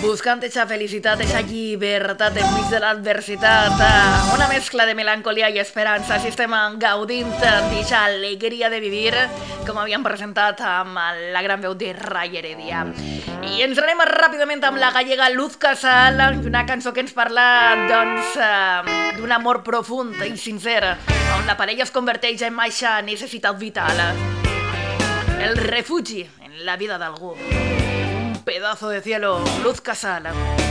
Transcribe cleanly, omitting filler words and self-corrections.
buscant eixa felicitat, eixa llibertat enmig de l'adversitat, una mescla de melancolia i esperança. Si estem gaudint d'eixa alegria de vivir, com havíem presentat amb la gran veu de Ray Heredia. I ens anem ràpidament amb la gallega Luz Casal, una cançó que ens parla, doncs, d'un amor profund i sincer, on la parella es converteix en eixa necessitat vital. El refugi en la vida d'algú. Un pedazo de cielo, Luz Casal.